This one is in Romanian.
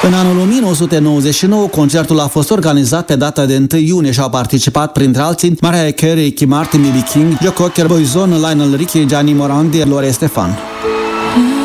În anul 1999, concertul a fost organizat pe data de 1 iunie și au participat, printre alții, Mariah Carey, Ricky Martin, B.B. King, Joe Cocker, Boyzone, Lionel Richie, Gianni Morandi, Gloria Estefan.